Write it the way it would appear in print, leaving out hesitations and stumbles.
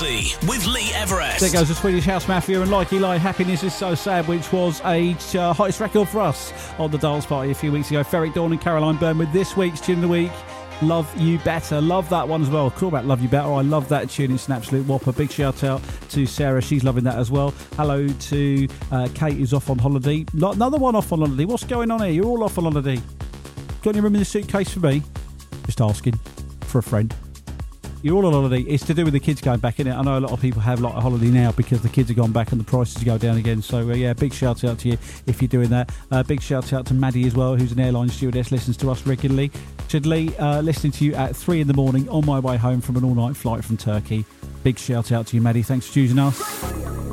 Weekly with Lee Everest. There goes the Swedish House Mafia and Like Eli, Happiness is So Sad, which was a hottest record for us on the dance party a few weeks ago. Ferric Dawn and Caroline Byrne with this week's Tune of the Week, Love You Better. Love that one as well. Cool about Love You Better. I love that tune. It's an absolute whopper. Big shout out to Sarah. She's loving that as well. Hello to Kate, who's off on holiday. Another one off on holiday. What's going on here? You're all off on holiday. Got any room in the suitcase for me? Just asking for a friend. You're all on holiday. It's to do with the kids going back, innit? I know a lot of people have like a holiday now because the kids have gone back and the prices go down again. So, yeah, big shout out to you if you're doing that. Big shout out to Maddie as well, who's an airline stewardess, listens to us regularly. Chidley, listening to you at 3 a.m. on my way home from an all-night flight from Turkey. Big shout out to you, Maddie. Thanks for choosing us.